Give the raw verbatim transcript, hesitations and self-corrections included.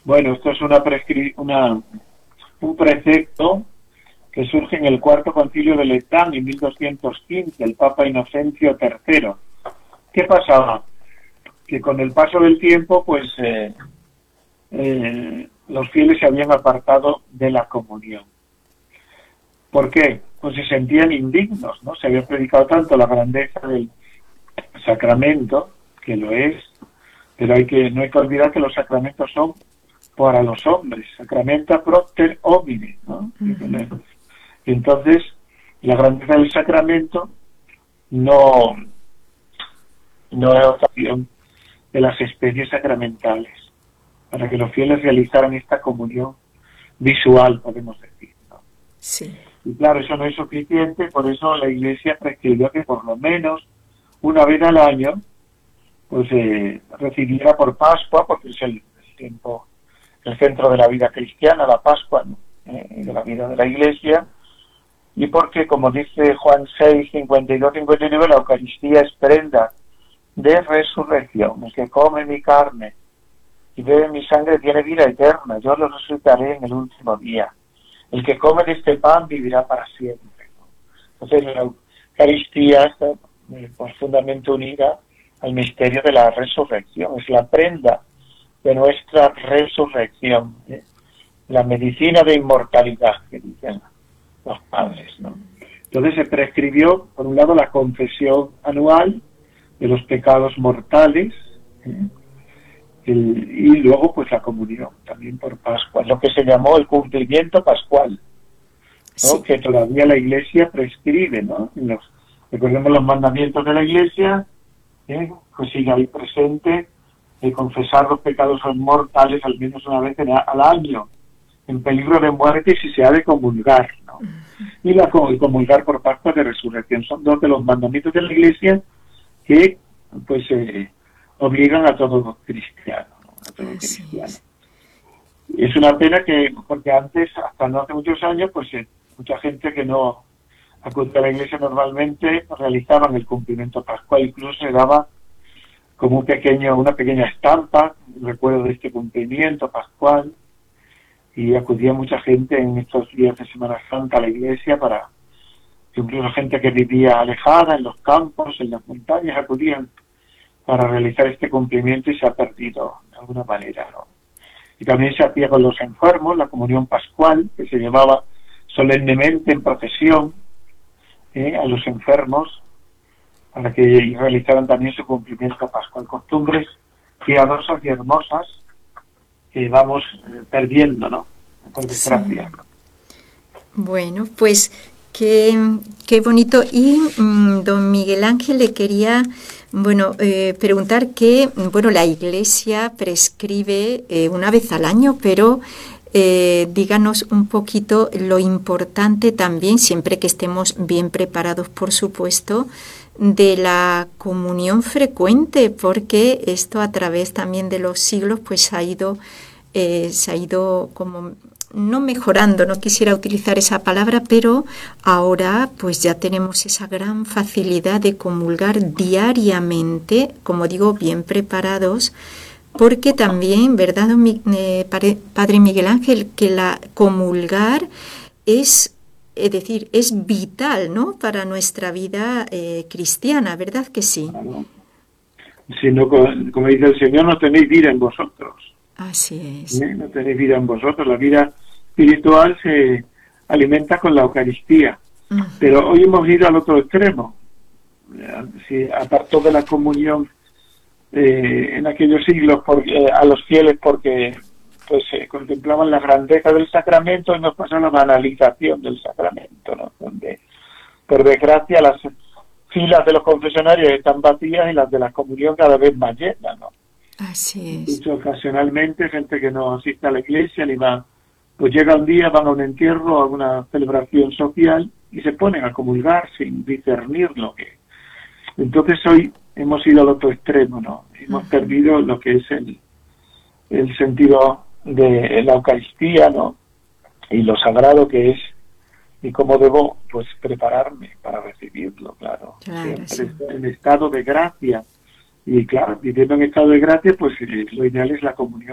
Bueno, esto es una, prescri una un precepto que surge en el Cuarto Concilio de Letán en mil doscientos quince, el Papa Inocencio tercero. ¿Qué pasaba? Que con el paso del tiempo, pues eh, eh, los fieles se habían apartado de la comunión. ¿Por qué? Pues se sentían indignos, ¿no? Se había predicado tanto la grandeza del sacramento, que lo es, pero hay que no hay que olvidar que los sacramentos son para los hombres, sacramenta propter homine, ¿no? Uh-huh. Entonces, la grandeza del sacramento no, no es ocasión de las especies sacramentales, para que los fieles realizaran esta comunión visual, podemos decir, ¿no? Sí. Y claro, eso no es suficiente, por eso la Iglesia prescribió que por lo menos una vez al año, pues eh, recibiera por Pascua, porque es el, el tiempo, el centro de la vida cristiana, la Pascua, ¿no? eh, de la vida de la Iglesia, y porque, como dice Juan seis, cincuenta y dos, cincuenta y nueve, la Eucaristía es prenda de resurrección. El que come mi carne y bebe mi sangre tiene vida eterna, yo lo resucitaré en el último día. El que come de este pan vivirá para siempre, ¿no? Entonces la Eucaristía está eh, profundamente unida al misterio de la resurrección, es la prenda de nuestra resurrección, ¿eh? La medicina de inmortalidad que dicen los padres, ¿no? Entonces se prescribió, por un lado, la confesión anual de los pecados mortales, ¿eh? El, y luego pues la comunión, también por Pascua, lo que se llamó el cumplimiento pascual, ¿no? Sí. Que todavía la Iglesia prescribe, ¿no? Los, recordemos los mandamientos de la Iglesia, ¿eh? Pues sigue ahí presente el confesar los pecados mortales al menos una vez al año, en peligro de muerte si se ha de comulgar, ¿no? Y la el comulgar por Pascua de resurrección son dos de los mandamientos de la Iglesia que pues eh, obligan a todo cristiano, ¿no? A todo cristiano. Es una pena que, porque antes, hasta no hace muchos años, pues eh, mucha gente que no acude a la Iglesia normalmente realizaban el cumplimiento pascual, incluso se daba como un pequeño, una pequeña estampa, recuerdo de este cumplimiento pascual, y acudía mucha gente en estos días de Semana Santa a la Iglesia para, incluso gente que vivía alejada en los campos, en las montañas, acudían para realizar este cumplimiento y se ha perdido de alguna manera, ¿no? Y también se hacía con los enfermos, la comunión pascual, que se llevaba solemnemente en procesión ¿eh? a los enfermos, para que realizaran también su cumplimiento pascual. Costumbres piadosas y hermosas que vamos eh, perdiendo, ¿no? Por desgracia. Sí. Bueno, pues qué, qué bonito. Y mmm, don Miguel Ángel le quería, bueno, eh, preguntar que, bueno, la Iglesia prescribe eh, una vez al año, pero eh, díganos un poquito lo importante también, siempre que estemos bien preparados, por supuesto, de la comunión frecuente, porque esto a través también de los siglos pues ha ido, eh, se ha ido como no mejorando, no quisiera utilizar esa palabra, pero ahora pues ya tenemos esa gran facilidad de comulgar diariamente, como digo, bien preparados, porque también, ¿verdad, eh, Padre Miguel Ángel, que la comulgar es Es decir, es vital, ¿no?, para nuestra vida eh, cristiana, ¿verdad que sí? Claro. Si no, como dice el Señor, no tenéis vida en vosotros. Así es. ¿Eh? No tenéis vida en vosotros. La vida espiritual se alimenta con la Eucaristía. Uh-huh. Pero hoy hemos ido al otro extremo. Si apartó de la comunión eh, en aquellos siglos porque, eh, a los fieles porque pues eh, contemplaban la grandeza del sacramento y nos pasa la banalización del sacramento, ¿no? Donde, por desgracia, las filas de los confesionarios están vacías y las de la comunión cada vez más llenas, ¿no? Así es. Incluso ocasionalmente gente que no asiste a la iglesia ni va, pues llega un día, van a un entierro, a una celebración social y se ponen a comulgar sin discernir lo que. Entonces hoy hemos ido al otro extremo, ¿no? Hemos uh-huh. perdido lo que es el, el sentido de la Eucaristía, ¿no? Y lo sagrado que es y cómo debo pues prepararme para recibirlo, claro, claro siempre sí. en estado de gracia. Y claro, viviendo en estado de gracia, pues lo ideal es la comunión